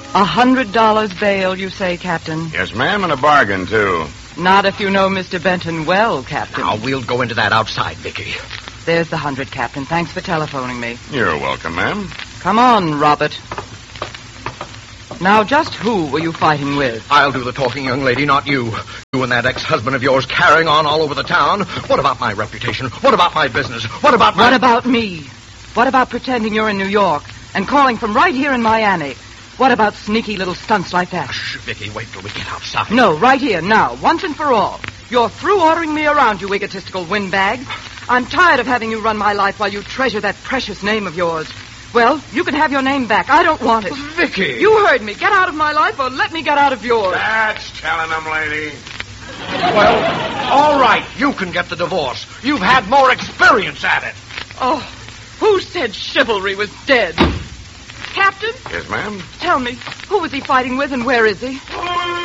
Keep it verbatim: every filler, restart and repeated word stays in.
A hundred dollars bail, you say, Captain? Yes, ma'am, and a bargain, too. Not if you know Mister Benton well, Captain. Now, we'll go into that outside, Vicky. There's the hundred, Captain. Thanks for telephoning me. You're welcome, ma'am. Come on, Robert. Now, just who were you fighting with? I'll do the talking, young lady, not you. You and that ex-husband of yours carrying on all over the town. What about my reputation? What about my business? What about my... What about me? What about pretending you're in New York and calling from right here in Miami? What about sneaky little stunts like that? Shh, Vicky, wait till we get outside. No, right here, now, once and for all. You're through ordering me around, you egotistical windbag. I'm tired of having you run my life while you treasure that precious name of yours. Well, you can have your name back. I don't want it. Vicky! You heard me. Get out of my life or let me get out of yours. That's telling them, lady. Well, all right, you can get the divorce. You've had more experience at it. Oh, who said chivalry was dead? Captain? Yes, ma'am? Tell me, who was he fighting with and where is he?